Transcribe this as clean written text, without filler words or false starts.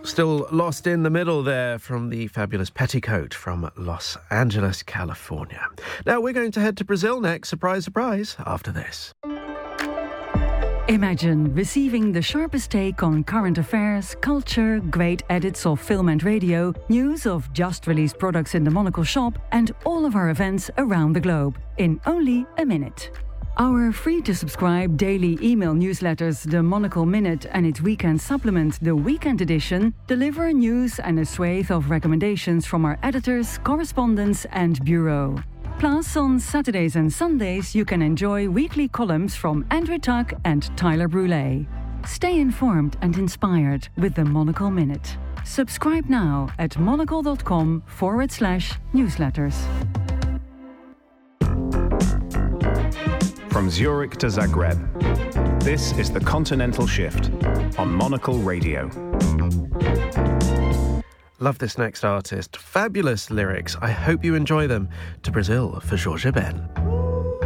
Still lost in the middle there from the fabulous Petticoat from Los Angeles, California. Now we're going to head to Brazil next, surprise, surprise, after this. Imagine receiving the sharpest take on current affairs, culture, great edits of film and radio, news of just released products in the Monocle shop, and all of our events around the globe in only a minute. Our free-to-subscribe daily email newsletters, The Monocle Minute and its weekend supplement, The Weekend Edition, deliver news and a swathe of recommendations from our editors, correspondents and bureau. Plus, on Saturdays and Sundays, you can enjoy weekly columns from Andrew Tuck and Tyler Brûlé. Stay informed and inspired with The Monocle Minute. Subscribe now at monocle.com/newsletters. From Zurich to Zagreb, this is The Continental Shift on Monocle Radio. Love this next artist. Fabulous lyrics. I hope you enjoy them. To Brazil for Jorge Ben.